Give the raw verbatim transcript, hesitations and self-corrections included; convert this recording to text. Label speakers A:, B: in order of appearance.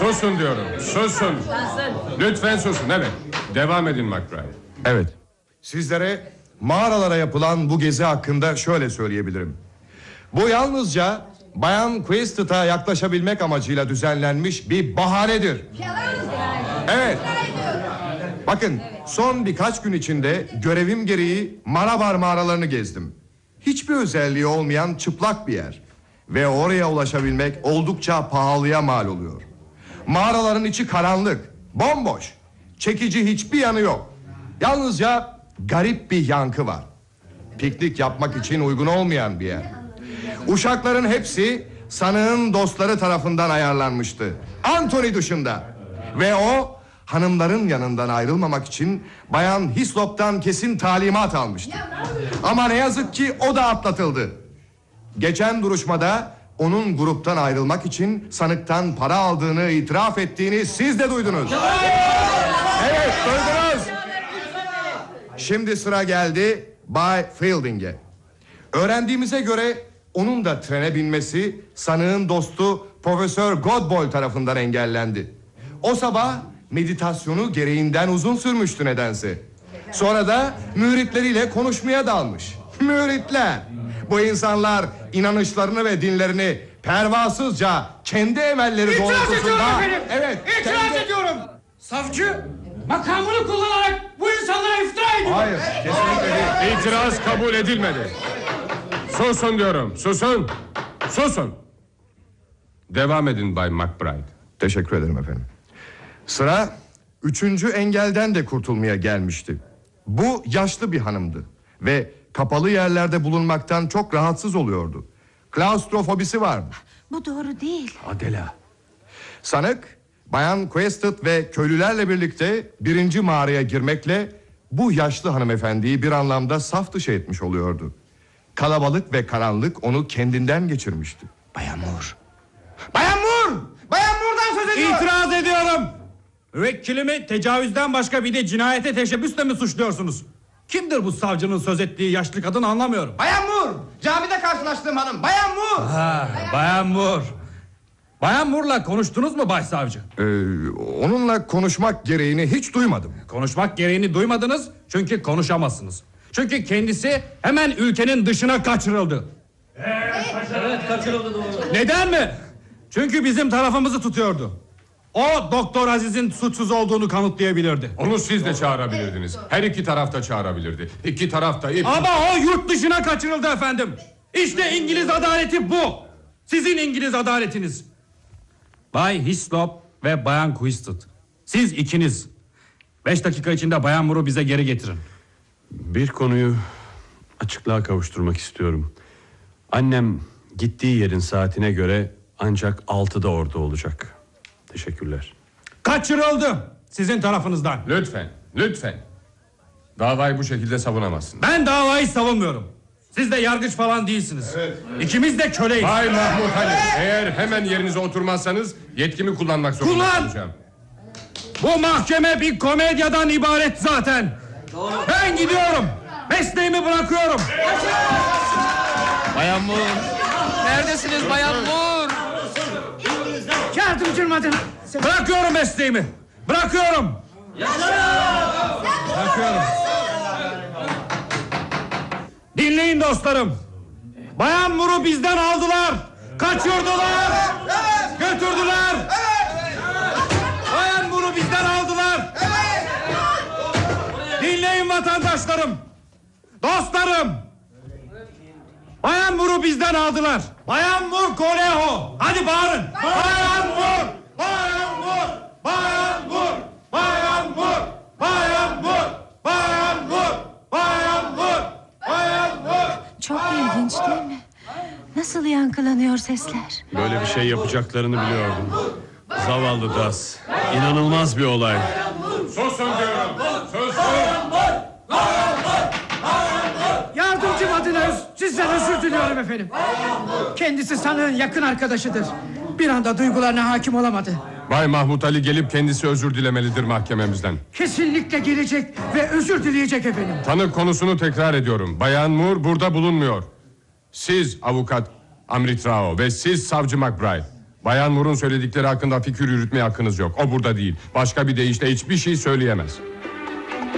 A: Susun diyorum, susun. Lütfen susun, evet. Devam edin McBride.
B: Evet. Sizlere mağaralara yapılan bu gezi hakkında şöyle söyleyebilirim. Bu yalnızca Bayan Quisted'a yaklaşabilmek amacıyla düzenlenmiş bir bahanedir. Evet. Bakın, son birkaç gün içinde görevim gereği Marabar mağaralarını gezdim. Hiçbir özelliği olmayan çıplak bir yer. Ve oraya ulaşabilmek oldukça pahalıya mal oluyor. Mağaraların içi karanlık, bomboş. Çekici hiçbir yanı yok. Yalnızca garip bir yankı var. Piknik yapmak için uygun olmayan bir yer. Uşakların hepsi sanığın dostları tarafından ayarlanmıştı. Anthony dışında. Ve o hanımların yanından ayrılmamak için Bayan Hislop'tan kesin talimat almıştı. Ama ne yazık ki o da atlatıldı. Geçen duruşmada onun gruptan ayrılmak için sanıktan para aldığını itiraf ettiğini siz de duydunuz. Evet, duydunuz. Şimdi sıra geldi Bay Fielding'e. Öğrendiğimize göre onun da trene binmesi sanığın dostu Profesör Godboy tarafından engellendi. O sabah meditasyonu gereğinden uzun sürmüştü nedense. Sonra da müritleriyle konuşmaya dalmış. Müritler. Bu insanlar inanışlarını ve dinlerini pervasızca kendi emelleri
C: İtiraz
B: doğrultusunda...
C: ediyorum efendim.
B: Evet.
C: İtiraz
B: kendi...
C: ediyorum. Savcı makamını kullanarak bu insanlara iftira ediyor.
B: Hayır, kesinlikle değil.
A: İtiraz kabul edilmedi. Susun diyorum, susun. Susun. Devam edin Bay McBride.
B: Teşekkür ederim efendim. Sıra üçüncü engelden de kurtulmaya gelmişti. Bu yaşlı bir hanımdı ve kapalı yerlerde bulunmaktan çok rahatsız oluyordu. Klaustrofobisi vardı.
D: Bu doğru değil.
B: Adela. Sanık Bayan Quested ve köylülerle birlikte birinci mağaraya girmekle bu yaşlı hanımefendiyi bir anlamda saf dışı etmiş oluyordu. Kalabalık ve karanlık onu kendinden geçirmişti.
C: Bayan Moore. Bayan Moore! Bayan Moore'dan söz ediyor.
E: İtiraz ediyorum. Müvekkilimi tecavüzden başka bir de cinayete teşebbüsle mi suçluyorsunuz? Kimdir bu savcının söz ettiği yaşlı kadın anlamıyorum.
C: Bayan Moore! Camide karşılaştığım hanım. Bayan Moore!
E: Ha, Bayan Moore. Bayan Moore'la konuştunuz mu başsavcı?
B: Ee, onunla konuşmak gereğini hiç duymadım.
E: Konuşmak gereğini duymadınız çünkü konuşamazsınız. Çünkü kendisi hemen ülkenin dışına kaçırıldı. Evet, evet kaçırıldı doğru. Neden mi? Çünkü bizim tarafımızı tutuyordu. O Doktor Aziz'in suçsuz olduğunu kanıtlayabilirdi.
A: Onu siz de çağırabilirdiniz. Her iki taraf da çağırabilirdi. İki taraf da... Ip...
E: Ama o yurt dışına kaçırıldı efendim. İşte İngiliz adaleti bu. Sizin İngiliz adaletiniz. Bay Hislop ve Bayan Quisted. Siz ikiniz. Beş dakika içinde Bayan Moore'u bize geri getirin.
F: Bir konuyu açıklığa kavuşturmak istiyorum. Annem gittiği yerin saatine göre ancak altıda orada olacak. Teşekkürler.
E: Kaçırıldı sizin tarafınızdan.
A: Lütfen, lütfen. Davayı bu şekilde savunamazsın.
E: Ben davayı savunmuyorum. Siz de yargıç falan değilsiniz. Evet. İkimiz de köleyiz.
A: Bay Mahmut Ali, eğer hemen yerinize oturmazsanız yetkimi kullanmak zorunda
E: Kullan!
A: kalacağım.
E: Bu mahkeme bir komedyadan ibaret zaten. Doğru. Ben gidiyorum. Mesleğimi bırakıyorum.
G: Bayan Moore. Neredesiniz Bayan Moore?
C: Yardımcım adına.
E: Bırakıyorum mesleğimi. Bırakıyorum. Bırakıyorum. Dinleyin dostlarım. Bayan Moore'u bizden aldılar. Kaçırdılar. Götürdüler. Bayan Moore'u bizden aldılar. Dinleyin vatandaşlarım. Dostlarım. Bayan Moore'u bizden aldılar. Bayan Moore Koleho. Hadi bağırın. Bayan Moore. Bayan Moore. Bayan Moore. Bayan Moore. Bayan Moore. Bayan Moore. Bayan Moore. Bayan Moore.
D: Çok ilginç değil mi? Nasıl yankılanıyor sesler?
F: Böyle bir şey yapacaklarını biliyordum. Zavallı Das. İnanılmaz bir olay.
A: Susun diyorum. Susun.
C: Yardımcım adına öz, sizden özür diliyorum efendim. Kendisi sanığın yakın arkadaşıdır. Bir anda duygularına hakim olamadı.
A: Bay Mahmut Ali gelip kendisi özür dilemelidir mahkememizden.
C: Kesinlikle gelecek ve özür dileyecek efendim.
A: Tanık konusunu tekrar ediyorum. Bayan Moore burada bulunmuyor. Siz avukat Amrit Rao ve siz savcı McBride. Bayan Moore'un söyledikleri hakkında fikir yürütmeye hakkınız yok. O burada değil. Başka bir deyişle hiçbir şey söyleyemez.